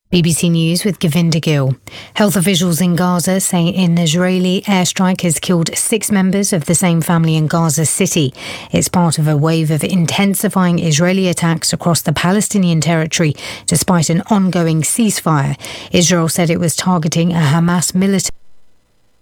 BBC News with Govinda Gill. Health officials in Gaza say an Israeli airstrike has killed 6 members of the same family in Gaza City. It's part of a wave of intensifying Israeli attacks across the Palestinian territory, despite an ongoing ceasefire. Israel said it was targeting a Hamas militant